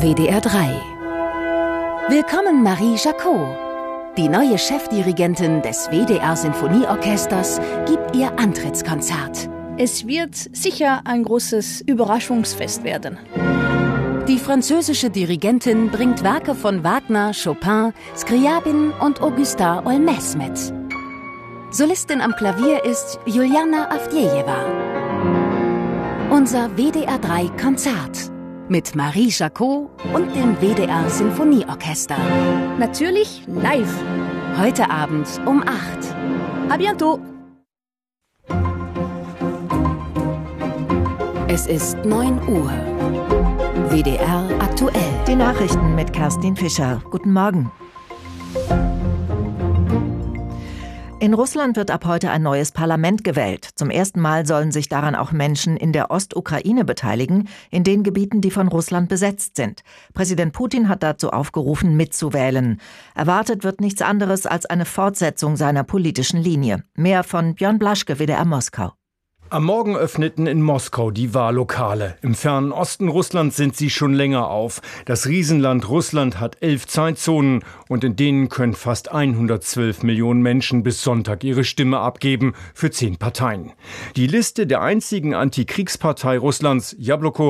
WDR 3. Willkommen Marie Jacot. Die neue Chefdirigentin des WDR-Sinfonieorchesters gibt ihr Antrittskonzert. Es wird sicher ein großes Überraschungsfest werden. Die französische Dirigentin bringt Werke von Wagner, Chopin, Scriabin und Augustin Olmès mit. Solistin am Klavier ist Juliana Avdjejewa. Unser WDR 3 Konzert mit Marie Jacot und dem WDR Sinfonieorchester. Natürlich live. Heute Abend um 8. À bientôt. Es ist 9 Uhr. WDR aktuell. Die Nachrichten mit Kerstin Fischer. Guten Morgen. In Russland wird ab heute ein neues Parlament gewählt. Zum ersten Mal sollen sich daran auch Menschen in der Ostukraine beteiligen, in den Gebieten, die von Russland besetzt sind. Präsident Putin hat dazu aufgerufen, mitzuwählen. Erwartet wird nichts anderes als eine Fortsetzung seiner politischen Linie. Mehr von Björn Blaschke, WDR Moskau. Am Morgen öffneten in Moskau die Wahllokale. Im fernen Osten Russlands sind sie schon länger auf. Das Riesenland Russland hat 11 Zeitzonen und in denen können fast 112 Millionen Menschen bis Sonntag ihre Stimme abgeben für 10 Parteien. Die Liste der einzigen Antikriegspartei Russlands, Jabloko,